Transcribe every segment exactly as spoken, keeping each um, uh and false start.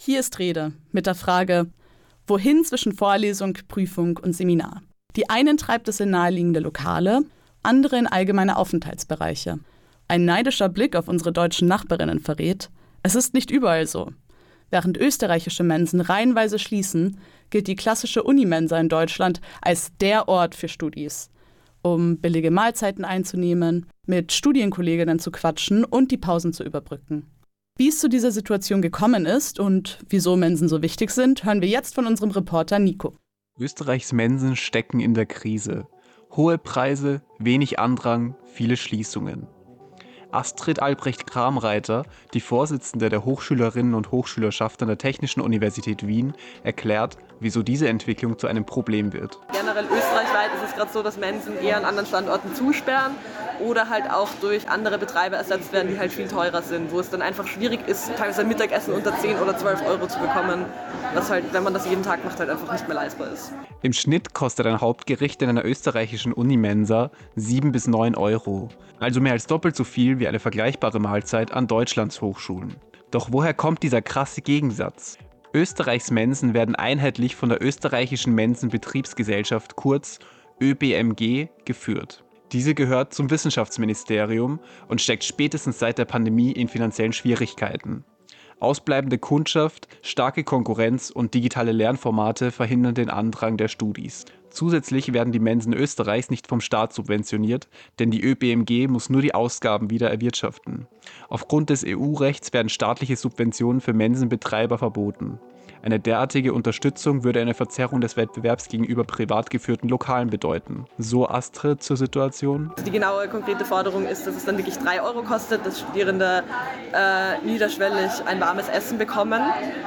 Hierarchie ist Rede mit der Frage, wohin zwischen Vorlesung, Prüfung und Seminar. Die einen treibt es in naheliegende Lokale, andere in allgemeine Aufenthaltsbereiche. Ein neidischer Blick auf unsere deutschen Nachbarinnen verrät, es ist nicht überall so. Während österreichische Mensen reihenweise schließen, gilt die klassische Unimensa in Deutschland als der Ort für Studis, um billige Mahlzeiten einzunehmen, mit Studienkolleginnen zu quatschen und die Pausen zu überbrücken. Wie es zu dieser Situation gekommen ist und wieso Mensen so wichtig sind, hören wir jetzt von unserem Reporter Nico. Österreichs Mensen stecken in der Krise. Hohe Preise, wenig Andrang, viele Schließungen. Astrid Albrecht-Kramreiter, die Vorsitzende der Hochschülerinnen und Hochschülerschaft an der Technischen Universität Wien, erklärt, wieso diese Entwicklung zu einem Problem wird. Generell österreichweit ist es gerade so, dass Mensen eher an anderen Standorten zusperren oder halt auch durch andere Betreiber ersetzt werden, die halt viel teurer sind, wo es dann einfach schwierig ist, teilweise ein Mittagessen unter zehn oder zwölf Euro zu bekommen, was halt, wenn man das jeden Tag macht, halt einfach nicht mehr leistbar ist. Im Schnitt kostet ein Hauptgericht in einer österreichischen Unimensa sieben bis neun Euro, also mehr als doppelt so viel wie eine vergleichbare Mahlzeit an Deutschlands Hochschulen. Doch woher kommt dieser krasse Gegensatz? Österreichs Mensen werden einheitlich von der österreichischen Mensenbetriebsgesellschaft, kurz Ö B M G, geführt. Diese gehört zum Wissenschaftsministerium und steckt spätestens seit der Pandemie in finanziellen Schwierigkeiten. Ausbleibende Kundschaft, starke Konkurrenz und digitale Lernformate verhindern den Andrang der Studis. Zusätzlich werden die Mensen Österreichs nicht vom Staat subventioniert, denn die Ö B M G muss nur die Ausgaben wieder erwirtschaften. Aufgrund des E U-Rechts werden staatliche Subventionen für Mensenbetreiber verboten. Eine derartige Unterstützung würde eine Verzerrung des Wettbewerbs gegenüber privat geführten Lokalen bedeuten. So Astrid zur Situation. Die genaue konkrete Forderung ist, dass es dann wirklich drei Euro kostet, dass Studierende äh, niederschwellig ein warmes Essen bekommen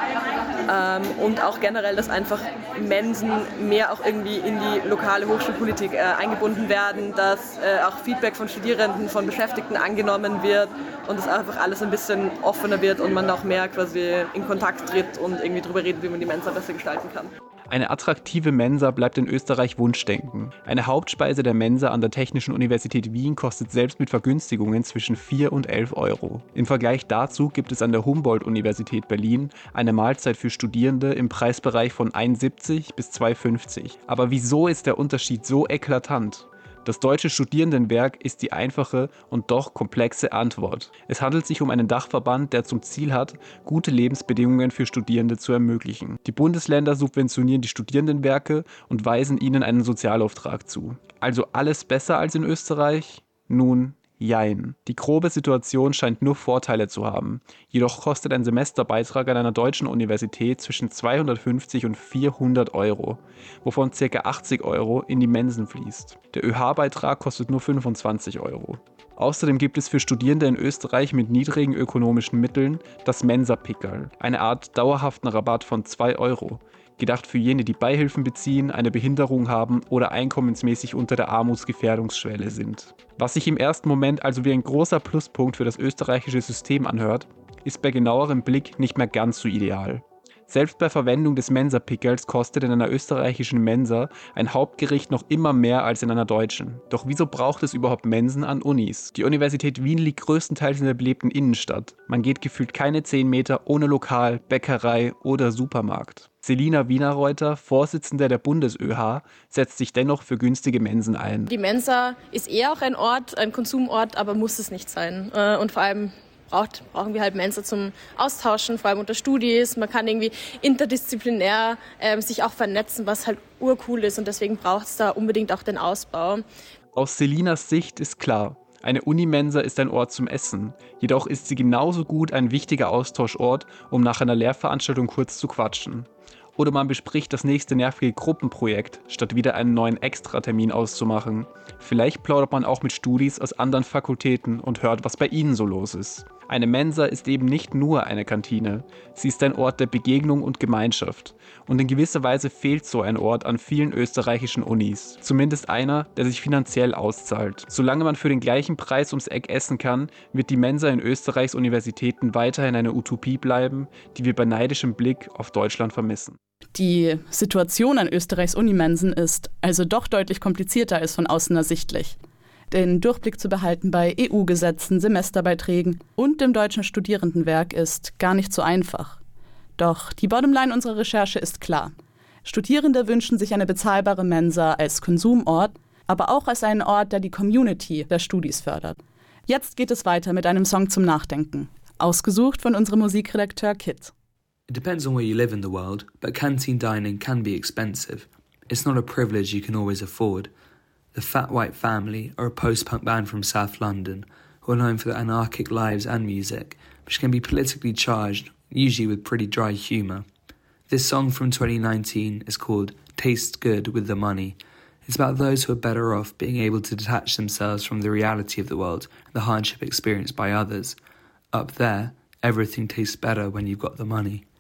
ähm, und auch generell, dass einfach Mensen mehr auch irgendwie in die lokale Hochschulpolitik äh, eingebunden werden, dass äh, auch Feedback von Studierenden, von Beschäftigten angenommen wird und dass einfach alles ein bisschen offener wird und man auch mehr quasi in Kontakt tritt und irgendwie darüber redet, wie man die Mensa besser gestalten kann. Eine attraktive Mensa bleibt in Österreich Wunschdenken. Eine Hauptspeise der Mensa an der Technischen Universität Wien kostet selbst mit Vergünstigungen zwischen vier und elf Euro. Im Vergleich dazu gibt es an der Humboldt-Universität Berlin eine Mahlzeit für Studierende im Preisbereich von eins siebzig bis zwei fünfzig. Aber wieso ist der Unterschied so eklatant? Das Deutsche Studierendenwerk ist die einfache und doch komplexe Antwort. Es handelt sich um einen Dachverband, der zum Ziel hat, gute Lebensbedingungen für Studierende zu ermöglichen. Die Bundesländer subventionieren die Studierendenwerke und weisen ihnen einen Sozialauftrag zu. Also alles besser als in Österreich? Nun, jein. Die grobe Situation scheint nur Vorteile zu haben. Jedoch kostet ein Semesterbeitrag an einer deutschen Universität zwischen zweihundertfünfzig und vierhundert Euro, wovon ca. achtzig Euro in die Mensen fließt. Der Ö H-Beitrag kostet nur fünfundzwanzig Euro. Außerdem gibt es für Studierende in Österreich mit niedrigen ökonomischen Mitteln das Mensa-Pickerl, eine Art dauerhaften Rabatt von zwei Euro. Gedacht für jene, die Beihilfen beziehen, eine Behinderung haben oder einkommensmäßig unter der Armutsgefährdungsschwelle sind. Was sich im ersten Moment also wie ein großer Pluspunkt für das österreichische System anhört, ist bei genauerem Blick nicht mehr ganz so ideal. Selbst bei Verwendung des Mensa-Pickels kostet in einer österreichischen Mensa ein Hauptgericht noch immer mehr als in einer deutschen. Doch wieso braucht es überhaupt Mensen an Unis? Die Universität Wien liegt größtenteils in der belebten Innenstadt. Man geht gefühlt keine zehn Meter ohne Lokal, Bäckerei oder Supermarkt. Selina Wienerreuter, Vorsitzende der Bundes-Ö H, setzt sich dennoch für günstige Mensen ein. Die Mensa ist eher auch ein Ort, ein Konsumort, aber muss es nicht sein. Und vor allem braucht, brauchen wir halt Mensa zum Austauschen, vor allem unter Studis. Man kann irgendwie interdisziplinär äh, sich auch vernetzen, was halt urcool ist und deswegen braucht es da unbedingt auch den Ausbau. Aus Selinas Sicht ist klar, eine Unimensa ist ein Ort zum Essen. Jedoch ist sie genauso gut ein wichtiger Austauschort, um nach einer Lehrveranstaltung kurz zu quatschen. Oder man bespricht das nächste nervige Gruppenprojekt, statt wieder einen neuen Extratermin auszumachen. Vielleicht plaudert man auch mit Studis aus anderen Fakultäten und hört, was bei ihnen so los ist. Eine Mensa ist eben nicht nur eine Kantine. Sie ist ein Ort der Begegnung und Gemeinschaft. Und in gewisser Weise fehlt so ein Ort an vielen österreichischen Unis. Zumindest einer, der sich finanziell auszahlt. Solange man für den gleichen Preis ums Eck essen kann, wird die Mensa in Österreichs Universitäten weiterhin eine Utopie bleiben, die wir bei neidischem Blick auf Deutschland vermissen. Die Situation an Österreichs Unimensen ist also doch deutlich komplizierter als von außen ersichtlich. Den Durchblick zu behalten bei E U-Gesetzen, Semesterbeiträgen und dem Deutschen Studierendenwerk ist gar nicht so einfach. Doch die Bottomline unserer Recherche ist klar. Studierende wünschen sich eine bezahlbare Mensa als Konsumort, aber auch als einen Ort, der die Community der Studis fördert. Jetzt geht es weiter mit einem Song zum Nachdenken. Ausgesucht von unserem Musikredakteur Kit. It depends on where you live in the world, but canteen dining can be expensive. It's not a privilege you can always afford. The Fat White Family are a post-punk band from South London who are known for their anarchic lives and music, which can be politically charged, usually with pretty dry humour. This song from twenty nineteen is called Taste Good with the Money. It's about those who are better off being able to detach themselves from the reality of the world and the hardship experienced by others. Up there, everything tastes better when you've got the money.